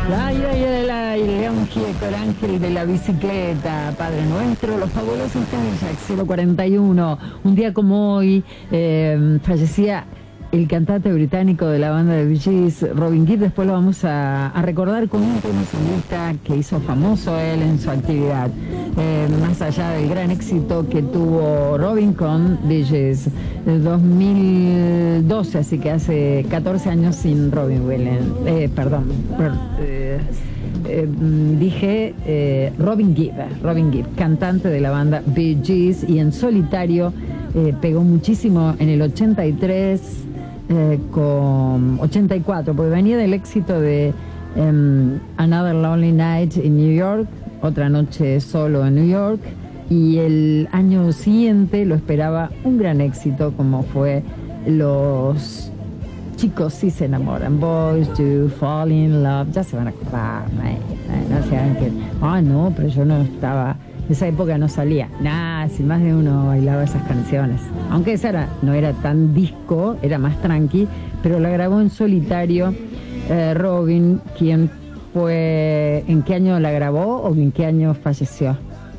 Ay, ay, ay, ay, León Gieco, el ángel de la bicicleta, Padre Nuestro, los fabulosos Cadillacs 041. Un día como hoy fallecía el cantante británico de la banda de Bee Gees, Robin Gibb. Después lo vamos a recordar con un tema solista que hizo famoso él en su actividad. Más allá del gran éxito que tuvo Robin con Bee Gees, el 2012, así que hace 14 años sin Robin Williams. Dije Robin Gibb, cantante de la banda Bee Gees, y en solitario pegó muchísimo en el 83, con 84, porque venía del éxito de Another Lonely Night in New York, otra noche solo en New York, y el año siguiente lo esperaba un gran éxito como fue Los chicos sí se enamoran, Boys Do Fall in Love. Ya se van a acordar, no se hagan que, no, pero yo no estaba, en esa época no salía. Si más de uno bailaba esas canciones. Aunque esa no era tan disco, era más tranqui, pero la grabó en solitario Robin, quien fue, ¿en qué año la grabó o en qué año falleció?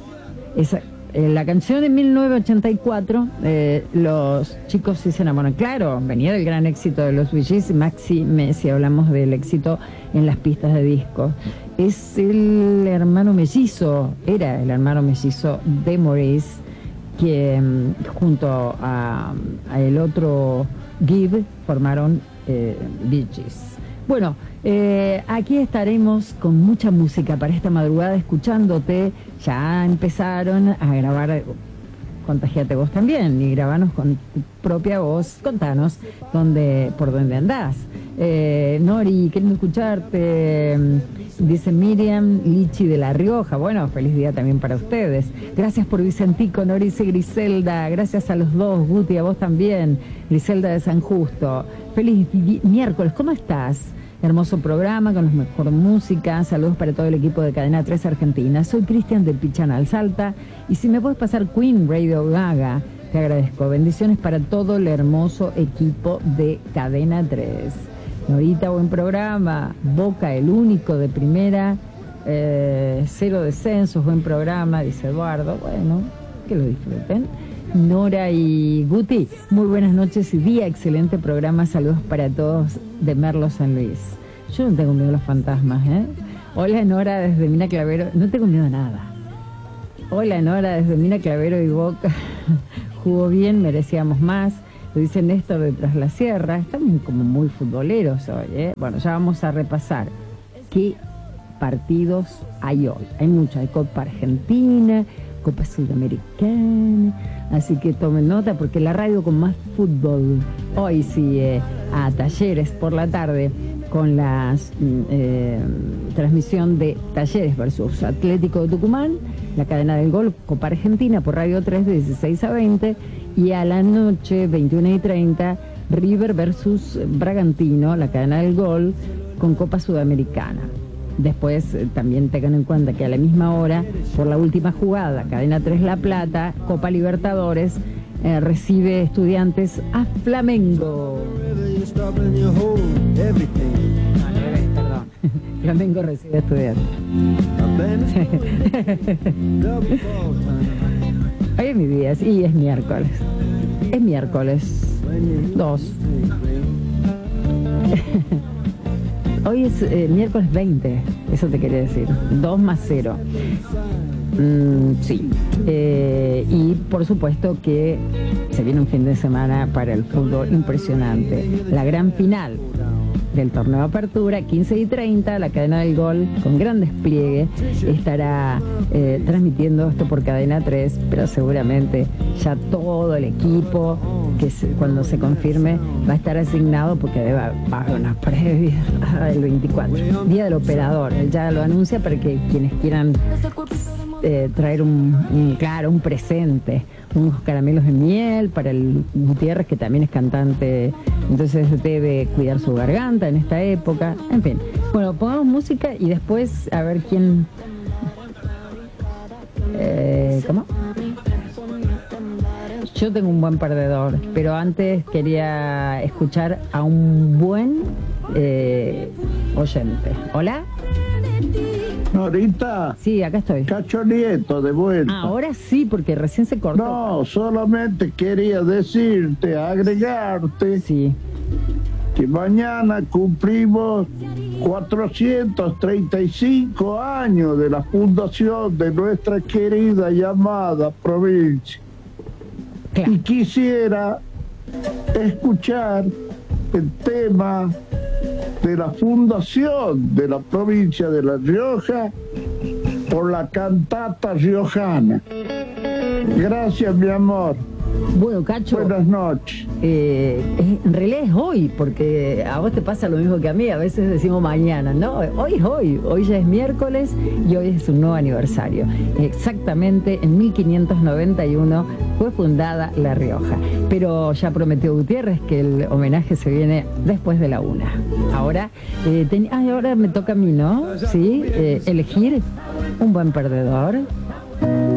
La canción de 1984, Los chicos sí se enamoran. Claro, venía del gran éxito de los Bee Gees, si hablamos del éxito en las pistas de disco. Es el hermano mellizo, era el hermano mellizo de Maurice, que junto a el otro Gibb formaron Bee Gees. Bueno, aquí estaremos con mucha música para esta madrugada, escuchándote. Ya empezaron a grabar, contagiate vos también, y grabanos con tu propia voz. Contanos por dónde andás. Nori, queriendo escucharte, dice Miriam Lichi de La Rioja. Bueno, feliz día también para ustedes. Gracias por Vicentico, Nori, dice Griselda. Gracias a los dos, Guti, a vos también, Griselda de San Justo. Feliz miércoles, ¿cómo estás? Hermoso programa con la mejor música. Saludos para todo el equipo de Cadena 3 Argentina. Soy Cristian de Pichanal Salta, y si me puedes pasar Queen, Radio Gaga, te agradezco. Bendiciones para todo el hermoso equipo de Cadena 3. Norita, buen programa. Boca, el único de primera. Cero descensos, buen programa, dice Eduardo. Bueno, que lo disfruten. Nora y Guti, muy buenas noches y día, excelente programa, saludos para todos de Merlo San Luis. Yo no tengo miedo a los fantasmas, Hola Nora desde Mina Clavero, no tengo miedo a nada. Hola Nora desde Mina Clavero y Boca, jugó bien, merecíamos más, lo dice Néstor de Tras la Sierra. Estamos como muy futboleros hoy, Bueno, ya vamos a repasar qué partidos hay hoy. Hay muchos, hay Copa Argentina, Copa Sudamericana, así que tomen nota porque la radio con más fútbol. Hoy sí, a Talleres por la tarde con la transmisión de Talleres versus Atlético de Tucumán, la cadena del gol, Copa Argentina por Radio 3 de 16 a 20, y a la noche 21:30 River versus Bragantino, la cadena del gol con Copa Sudamericana. Después también tengan en cuenta que a la misma hora, por la última jugada, Cadena 3 La Plata, Copa Libertadores, recibe Estudiantes a Flamengo. Perdón, Flamengo recibe a Estudiantes. Hoy es mi día, sí, es miércoles. Es miércoles 2. Hoy es miércoles 20, eso te quería decir, 2 más 0. Sí. Y por supuesto que se viene un fin de semana para el fútbol impresionante. La gran final del torneo de apertura, 15:30, la cadena del gol con gran despliegue estará transmitiendo esto por Cadena 3, pero seguramente ya todo el equipo, cuando se confirme, va a estar asignado, porque va a haber una previa del 24, Día del Operador. Él ya lo anuncia para que quienes quieran traer un presente, unos caramelos de miel para el Gutiérrez, que también es cantante, entonces debe cuidar su garganta en esta época. En fin, bueno, pongamos música y después a ver quién... ¿Cómo? Yo tengo un buen perdedor, pero antes quería escuchar a un buen oyente. ¿Hola? Norita, Sí, acá estoy. Cacho Nieto de vuelta. Ahora sí, porque recién se cortó. No, solamente quería decirte, agregarte, Sí. que mañana cumplimos 435 años de la fundación de nuestra querida y amada provincia. Claro. Y quisiera escuchar el tema de la fundación de la provincia de La Rioja por la cantata riojana. Gracias, mi amor. Bueno, Cacho, Buenas noches. en realidad es hoy, porque a vos te pasa lo mismo que a mí, a veces decimos mañana, ¿no? Hoy es hoy ya es miércoles y hoy es un nuevo aniversario. Exactamente en 1591 fue fundada La Rioja, pero ya prometió Gutiérrez que el homenaje se viene después de la 1. Ahora, ahora me toca a mí, ¿no? Sí, elegir un buen perdedor.